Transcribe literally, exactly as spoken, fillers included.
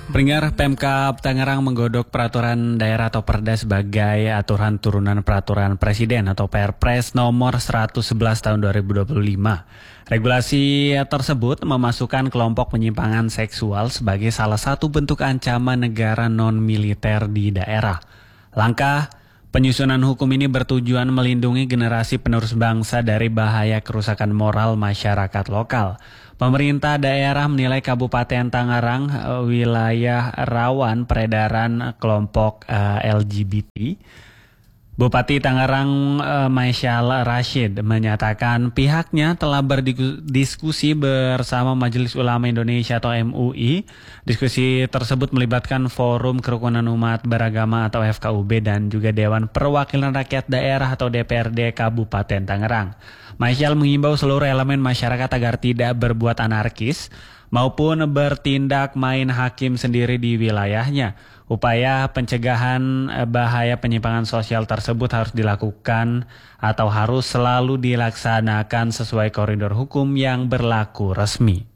Pendengar, Pemkab Tangerang menggodok peraturan daerah atau Perda sebagai aturan turunan peraturan Presiden atau Perpres nomor seratus sebelas tahun dua ribu dua puluh lima. Regulasi tersebut memasukkan kelompok penyimpangan seksual sebagai salah satu bentuk ancaman negara non-militer di daerah. Langkah penyusunan hukum ini bertujuan melindungi generasi penerus bangsa dari bahaya kerusakan moral masyarakat lokal. Pemerintah daerah menilai Kabupaten Tangerang wilayah rawan peredaran kelompok uh, L G B T. Bupati Tangerang uh, Maisyal Rashid menyatakan pihaknya telah berdiskusi bersama Majelis Ulama Indonesia atau M U I. Diskusi tersebut melibatkan Forum Kerukunan Umat Beragama atau F K U B dan juga Dewan Perwakilan Rakyat Daerah atau D P R D Kabupaten Tangerang. Maisyal mengimbau seluruh elemen masyarakat agar tidak berbuat anarkis maupun bertindak main hakim sendiri di wilayahnya. Upaya pencegahan bahaya penyimpangan sosial tersebut harus dilakukan atau harus selalu dilaksanakan sesuai koridor hukum yang berlaku resmi.